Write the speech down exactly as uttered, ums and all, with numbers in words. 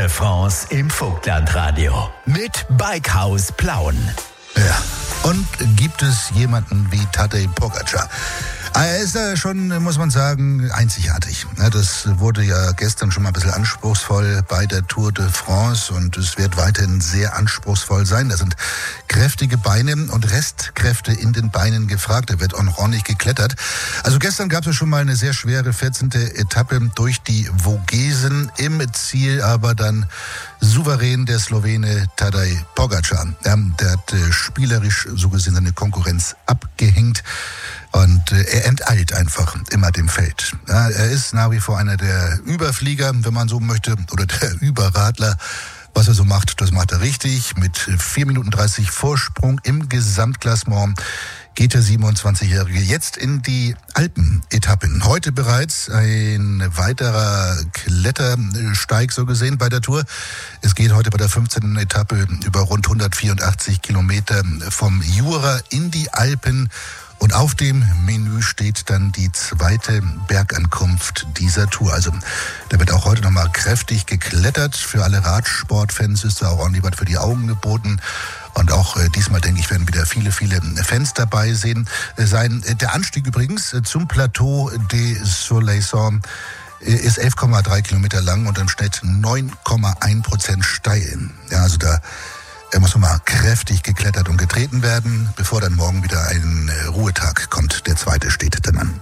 de France im Vogtlandradio mit Bikehaus Plauen. Ja, und gibt es jemanden wie Tadej Pogačar? Er ist ja schon, muss man sagen, einzigartig. Das wurde ja gestern schon mal ein bisschen anspruchsvoll bei der Tour de France und es wird weiterhin sehr anspruchsvoll sein. Da sind kräftige Beine und Restkräfte in den Beinen gefragt. Da wird auch noch ordentlich geklettert. Also gestern gab es ja schon mal eine sehr schwere vierzehnte Etappe durch die Vogesen. Im Ziel aber dann souverän der Slowene Tadej Pogačar. Ja, der hat äh, spielerisch so gesehen seine Konkurrenz abgehängt. Und äh, er enteilt einfach immer dem Feld. Ja, er ist nach wie vor einer der Überflieger, wenn man so möchte, oder der Überradler. Was er so macht, das macht er richtig. Mit vier Minuten dreißig Vorsprung im Gesamtklassement geht der siebenundzwanzigjährige jetzt in die Alpen-Etappen. Heute bereits ein weiterer Klettersteig so gesehen bei der Tour. Es geht heute bei der fünfzehnten Etappe über rund hundertvierundachtzig Kilometer vom Jura in die Alpen. Und auf dem Menü steht dann die zweite Bergankunft dieser Tour. Also da wird auch heute nochmal kräftig geklettert. Für alle Radsportfans ist da auch ordentlich was für die Augen geboten. Und auch äh, diesmal, denke ich, werden wieder viele, viele Fans dabei sehen, äh, sein. Der Anstieg übrigens äh, zum Plateau des Soleilson äh, ist elf Komma drei Kilometer lang und im Schnitt neun Komma eins Prozent steil. Ja, also da Er muss nochmal kräftig geklettert und getreten werden, bevor dann morgen wieder ein Ruhetag kommt. Der zweite steht dann an.